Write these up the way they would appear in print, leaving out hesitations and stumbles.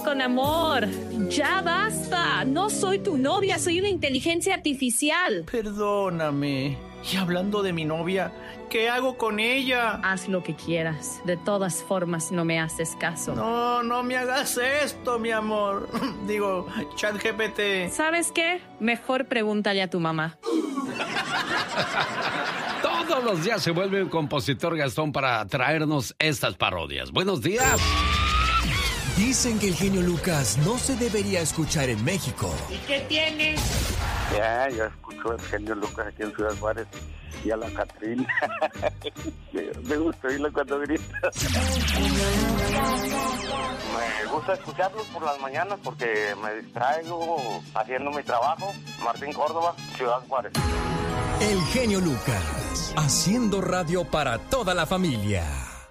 corazón, amor. Ya basta. No soy tu novia, soy una inteligencia artificial. Perdóname. Y hablando de mi novia, ¿qué hago con ella? Haz lo que quieras. De todas formas, no me haces caso. No me hagas esto, mi amor. Digo, ChatGPT. ¿Sabes qué? Mejor pregúntale a tu mamá. Todos los días se vuelve un compositor Gastón para traernos estas parodias. Buenos días. Dicen que el genio Lucas no se debería escuchar en México. ¿Y qué tiene? Ya, yo escucho el genio Lucas aquí en Ciudad Juárez y a la Catrina. Me gusta oírlo cuando grita. Me gusta escucharlos por las mañanas porque me distraigo haciendo mi trabajo. Martín Córdoba, Ciudad Juárez. El genio Lucas, haciendo radio para toda la familia.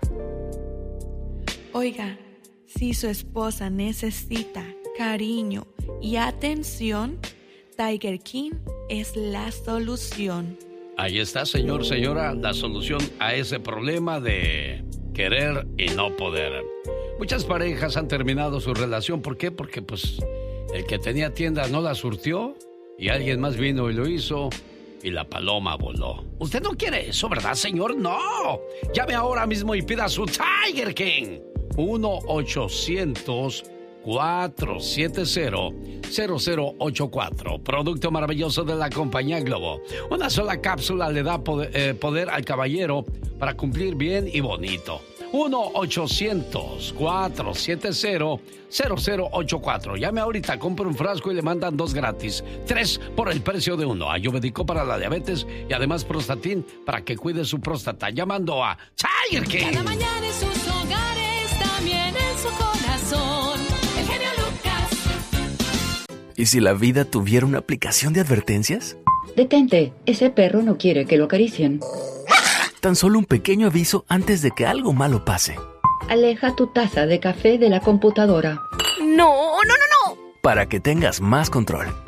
Oiga, si su esposa necesita cariño y atención, Tiger King es la solución. Ahí está, señor, señora, la solución a ese problema de querer y no poder. Muchas parejas han terminado su relación. ¿Por qué? Porque pues el que tenía tienda no la surtió y alguien más vino y lo hizo y la paloma voló. Usted no quiere eso, ¿verdad, señor? ¡No! Llame ahora mismo y pida su Tiger King. 1-800-470-0084. Producto maravilloso de la compañía Globo. Una sola cápsula le da poder al caballero para cumplir bien y bonito. 1-800-470-0084. Llame ahorita, compre un frasco y le mandan 2 gratis. 3 por el precio de 1. Ayurvédico para la diabetes y además Prostatin para que cuide su próstata. Llamando a Tiger King. Cada mañana en sus hogares, también en su corazón. El genio Lucas. ¿Y si la vida tuviera una aplicación de advertencias? Detente, ese perro no quiere que lo acaricien. Tan solo un pequeño aviso antes de que algo malo pase. Aleja tu taza de café de la computadora. No. Para que tengas más control.